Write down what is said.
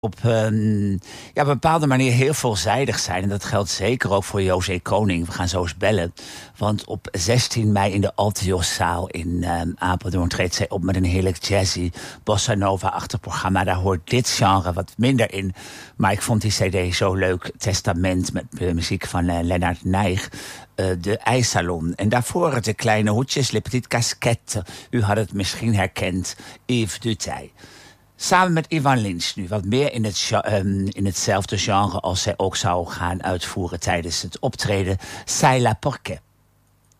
op een bepaalde manier heel veelzijdig zijn. En dat geldt zeker ook voor José Koning. We gaan zo eens bellen. Want op 16 mei in de Altioszaal in Apeldoorn treedt zij op met een heerlijk jazzy bossa nova-achtig programma. Daar hoort dit genre wat minder in. Maar ik vond die cd zo leuk. Testament met muziek van Lennart Nijg. De IJssalon. En daarvoor de kleine hoedjes, Le Petite Casquette. U had het misschien herkend. Yves Duteil. Samen met Ivan Lins nu, wat meer in hetzelfde genre als zij ook zou gaan uitvoeren tijdens het optreden. C'est la Porquet.